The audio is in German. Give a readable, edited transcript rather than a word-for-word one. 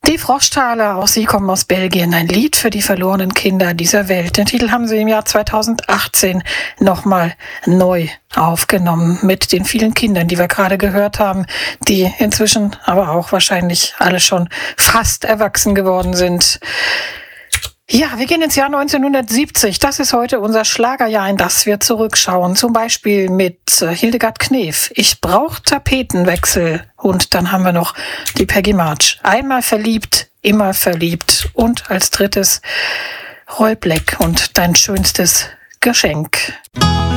Die Froschtaler, auch sie kommen aus Belgien, ein Lied für die verlorenen Kinder dieser Welt. Den Titel haben sie im Jahr 2018 nochmal neu aufgenommen mit den vielen Kindern, die wir gerade gehört haben, die inzwischen aber auch wahrscheinlich alle schon fast erwachsen geworden sind. Ja, wir gehen ins Jahr 1970. Das ist heute unser Schlagerjahr, in das wir zurückschauen. Zum Beispiel mit Hildegard Knef. Ich brauche Tapetenwechsel. Und dann haben wir noch die Peggy March. Einmal verliebt, immer verliebt. Und als drittes Roy Black und dein schönstes Geschenk.